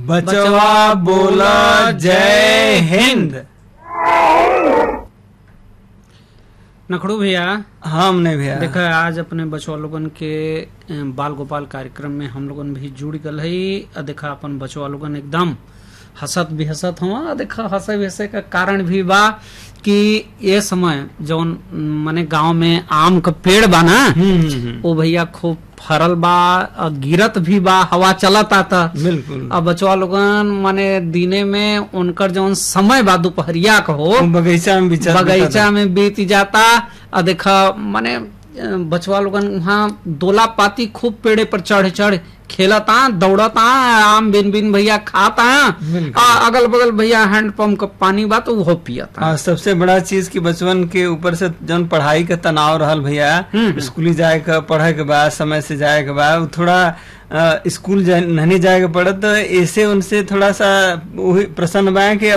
बचवा बोला जय हिंद। नखड़ू भैया, हमने भैया देखा आज अपने बचवा लोगन के बाल गोपाल कार्यक्रम में हम लोगन भी जुड़ गल है। देखा अपन बचवा लोगन एकदम हंसत भी हंसत हुआ। देखा हंसे भी हंसे का कारण भी बा कि ये समय जौन माने गांव में आम का पेड़ बा ना, वो भैया खूब फरल बा, गिरत भी बा, हवा चलत आता। बिल्कुल। अब बचवा लोगन माने दिने में उनकर जौन समय बा दोपहरिया का हो बगीचा में बीत जाता। देखा माने बचवा लोगन वहाँ दोला पाती खूब पेड़े पर चढ़ चढ़ खेलता, दौड़ता, आम बिन बिन भैया खाता। अगल बगल भैया हैंड पंप का पानी बा तो वो पियता। सबसे बड़ा चीज की बचवन के ऊपर से जौन पढ़ाई का तनाव रहल भैया, स्कूली जाए का, पढ़े के बाद समय से जाए के बाद थोड़ा स्कूल नहीं जाए के पड़त, तो ऐसे उनसे थोड़ा सा वही प्रसन्न बा कि